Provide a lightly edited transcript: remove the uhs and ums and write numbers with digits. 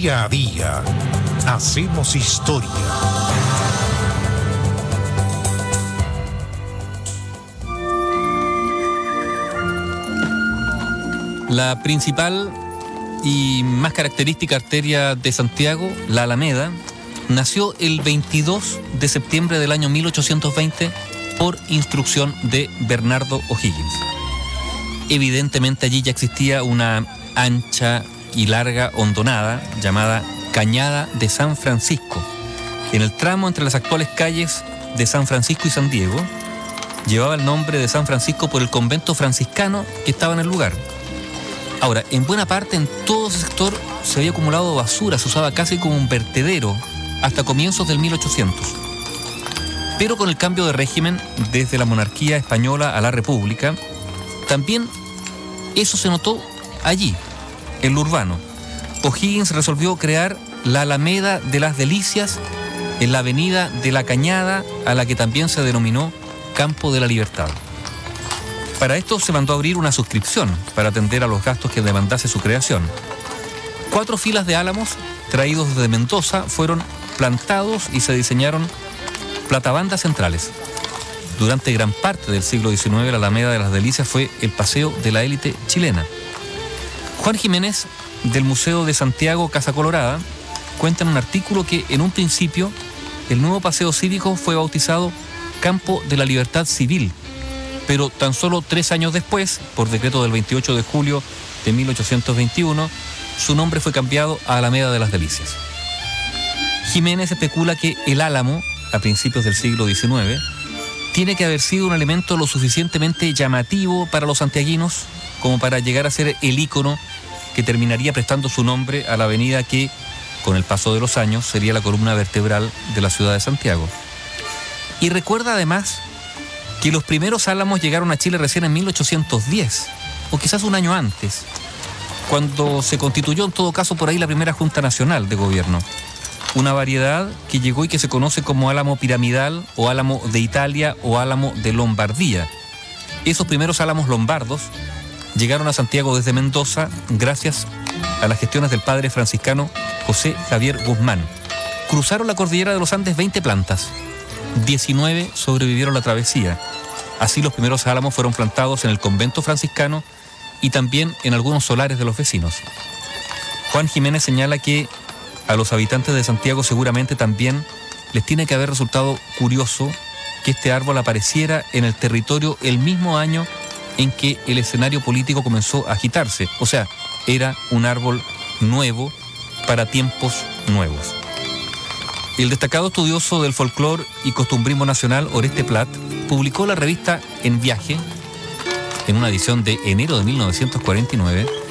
Día a día hacemos historia. La principal y más característica arteria de Santiago, la Alameda, nació el 22 de septiembre del año 1820 por instrucción de Bernardo O'Higgins. Evidentemente allí ya existía una ancha y larga hondonada llamada Cañada de San Francisco, que en el tramo entre las actuales calles de San Francisco y San Diego llevaba el nombre de San Francisco por el convento franciscano que estaba en el lugar. Ahora, en buena parte, en todo ese sector se había acumulado basura, se usaba casi como un vertedero hasta comienzos del 1800. Pero con el cambio de régimen desde la monarquía española a la república, también eso se notó allí, en lo urbano. O'Higgins resolvió crear la Alameda de las Delicias en la avenida de la Cañada, a la que también se denominó Campo de la Libertad. Para esto se mandó a abrir una suscripción para atender a los gastos que demandase su creación. 4 filas de álamos traídos desde Mendoza fueron plantados y se diseñaron platabandas centrales. Durante gran parte del siglo XIX, la Alameda de las Delicias fue el paseo de la élite chilena. Juan Jiménez, del Museo de Santiago Casa Colorada, cuenta en un artículo que en un principio el nuevo paseo cívico fue bautizado Campo de la Libertad Civil, pero tan solo 3 años después, por decreto del 28 de julio de 1821, su nombre fue cambiado a Alameda de las Delicias. Jiménez especula que el álamo, a principios del siglo XIX, tiene que haber sido un elemento lo suficientemente llamativo para los santiaguinos como para llegar a ser el ícono que terminaría prestando su nombre a la avenida que, con el paso de los años, sería la columna vertebral de la ciudad de Santiago. Y recuerda además que los primeros álamos llegaron a Chile recién en 1810, o quizás un año antes, cuando se constituyó en todo caso por ahí la primera Junta Nacional de Gobierno. Una variedad que llegó y que se conoce como álamo piramidal, o álamo de Italia, o álamo de Lombardía. Esos primeros álamos lombardos llegaron a Santiago desde Mendoza gracias a las gestiones del padre franciscano José Javier Guzmán. Cruzaron la cordillera de los Andes 20 plantas. 19 sobrevivieron la travesía. Así los primeros álamos fueron plantados en el convento franciscano y también en algunos solares de los vecinos. Juan Jiménez señala que a los habitantes de Santiago seguramente también les tiene que haber resultado curioso que este árbol apareciera en el territorio el mismo año en que el escenario político comenzó a agitarse. O sea, era un árbol nuevo para tiempos nuevos. El destacado estudioso del folclore y costumbrismo nacional, Oreste Plat, publicó la revista En Viaje, en una edición de enero de 1949,